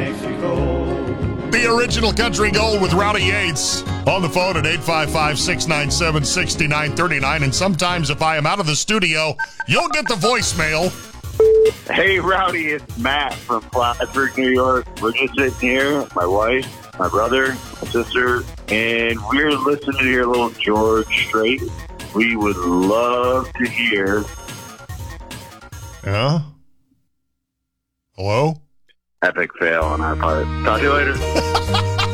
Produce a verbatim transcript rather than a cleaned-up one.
The original country gold with Rowdy Yates on the phone at eight five five, six nine seven, six nine three nine. And sometimes if I am out of the studio, you'll get the voicemail. Hey, Rowdy, it's Matt from Plattsburgh, New York. We're just sitting here, my wife, my brother, my sister, and we're listening to your little George Strait. We would love to hear. Yeah? Hello? Epic fail on our part. Talk to you later.